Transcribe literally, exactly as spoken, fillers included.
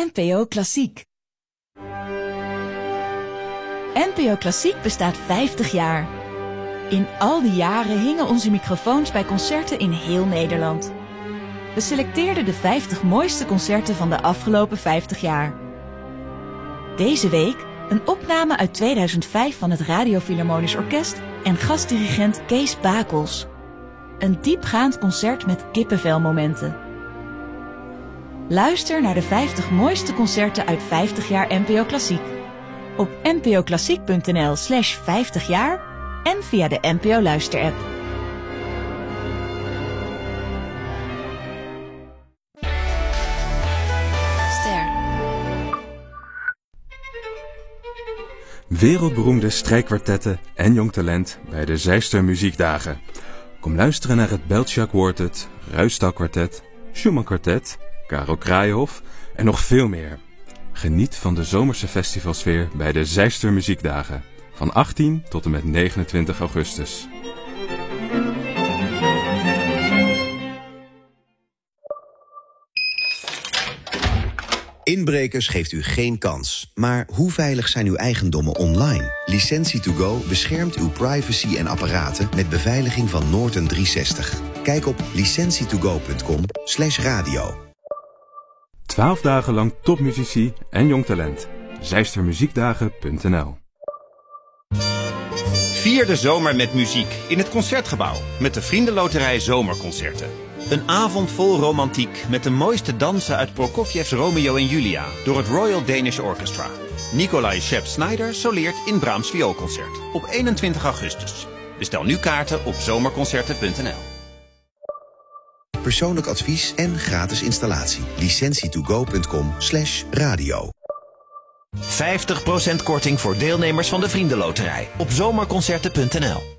N P O Klassiek. N P O Klassiek bestaat vijftig jaar. In al die jaren hingen onze microfoons bij concerten in heel Nederland. We selecteerden de vijftig mooiste concerten van de afgelopen vijftig jaar. Deze week een opname uit tweeduizend vijf van het Radio Philharmonisch Orkest en gastdirigent Kees Bakels. Een diepgaand concert met kippenvelmomenten. Luister naar de vijftig mooiste concerten uit vijftig jaar N P O Klassiek. Op npoklassiek.nl slash vijftig jaar en via de N P O Luisterapp. Ster. Wereldberoemde strijkkwartetten en jong talent bij de Zijster Muziekdagen. Kom luisteren naar het Beltschak Quartet, Ruisdael Kwartet, Schumann Kwartet, Karel Kraaienhof en nog veel meer. Geniet van de zomerse festivalsfeer bij de Zijster Muziekdagen. Van achttien tot en met negenentwintig augustus. Inbrekers geeft u geen kans. Maar hoe veilig zijn uw eigendommen online? Licentie to go beschermt uw privacy en apparaten met beveiliging van Norton driehonderdzestig. Kijk op licentietogo punt com slash radio. Twaalf dagen lang topmuzici en jong talent. Zijstermuziekdagen punt n l. Vier de zomer met muziek in het Concertgebouw met de Vriendenloterij Zomerconcerten. Een avond vol romantiek met de mooiste dansen uit Prokofjevs Romeo en Julia door het Royal Danish Orchestra. Nikolai Shep-Snyder soleert in Brahms Vioolconcert op eenentwintig augustus. Bestel nu kaarten op zomerconcerten punt n l. Persoonlijk advies en gratis installatie. licentietogo punt com slash radio. vijftig procent korting voor deelnemers van de Vriendenloterij op zomerconcerten punt n l.